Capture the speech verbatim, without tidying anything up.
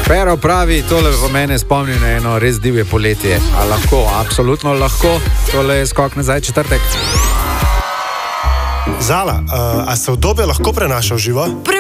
Pero pravi, tole v mene spomni na eno res divje poletje. A lahko, absolutno lahko. Tole je skok nazaj četrtek. Zala, uh, a se obdobje lahko prenaša v živo?